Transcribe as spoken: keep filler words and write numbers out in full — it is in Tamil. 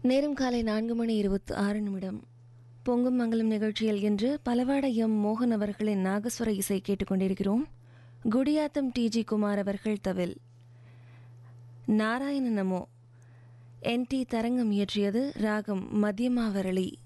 நேரம் காலை நான்கு மணி இருபத்தி ஆறு நிமிடம். பொங்கும் மங்கலம் நிகழ்ச்சியில் இன்று பலவாட எம் மோகன் அவர்களின் நாகஸ்வர இசை கேட்டுக்கொண்டிருக்கிறோம். குடியாத்தம் டி ஜி குமார் அவர்கள் தவில், நாராயண நமோ என் டி தரங்கம் இயற்றியது. ராகம் மத்தியமாவரளி.